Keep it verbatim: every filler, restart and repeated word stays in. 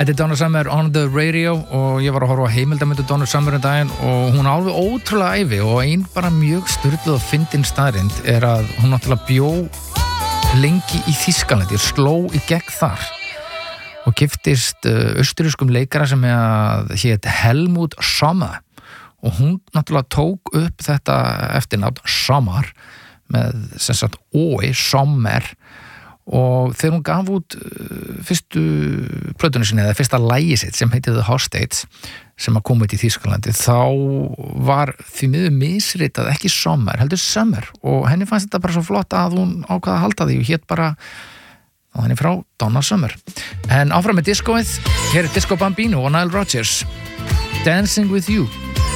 Þetta er Donna Summer on the radio og ég var að horfa á heimildamyndu Donna Summer um daginn og hún er alveg ótrúlega ævi og ein bara mjög sturluð og fyndin staðrind er að hún náttúrulega bjó lengi í Þýskalandi og sló í gegn þar og giftist austurískum leikara sem hét Helmut Sommer og hún náttúrulega tók upp þetta eftirnafn Sommer með sem sagt ói, Sommer og þegar hún gaf út fyrstu plötunni sinni eða fyrsta lagi sitt sem heitið The Hostates sem að koma út í Þýskalandi þá var því miður misritað ekki Sommer, heldur Summer og henni fannst þetta bara svo flott að hún ákvaða að halda því og hét bara á henni frá Donna Summer en áfram með diskoið, hér er Disco Bambino og Nile Rodgers Dancing with You